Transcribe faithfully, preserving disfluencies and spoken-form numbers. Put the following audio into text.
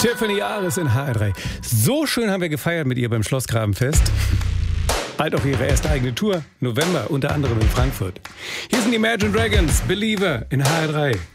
Tiffany Ares in H R drei. So schön haben wir gefeiert mit ihr beim Schlossgrabenfest. Bald auch ihre erste eigene Tour, November, unter anderem in Frankfurt. Hier sind die Imagine Dragons, Believer in H R drei.